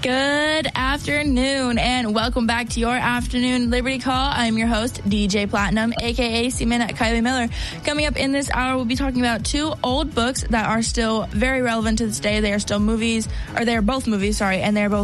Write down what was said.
Good afternoon, and welcome back to your afternoon Liberty Call. I'm your host, DJ Platinum, a.k.a. Seaman at Kylie Miller. Coming up in this hour, we'll be talking about two old books that are still very relevant to this day. They are both movies, and they're both